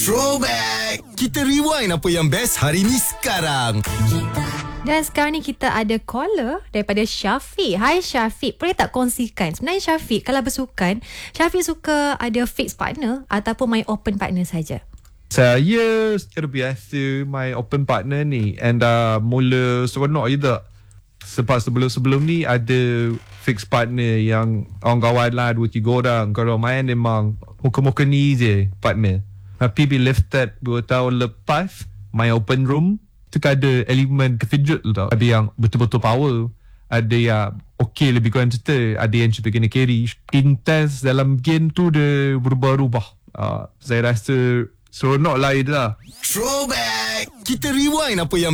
Throwback. Kita rewind apa yang best hari ni sekarang. Dan sekarang ni kita ada caller daripada Syafiq. Hai Syafiq, boleh tak kongsikan sebenarnya Syafiq kalau bersukan, Syafiq suka ada fixed partner ataupun main open partner saja? Saya secara biasa main open partner ni, and mula seronok je tak. Sebab sebelum ni ada fixed partner yang orang kawan lah 2-3 orang. Kalau main memang muka-muka ni je partner. Tapi bila start 2 tahun lepas main open room, tu ada elemen kefijut tu tau. Ada yang betul-betul power, ada yang okay lebih kurang cerita, ada yang cerita kena carry. Intense dalam game tu dia berubah-ubah. Saya rasa seronok lah itu lah. Throwback. Kita rewind apa yang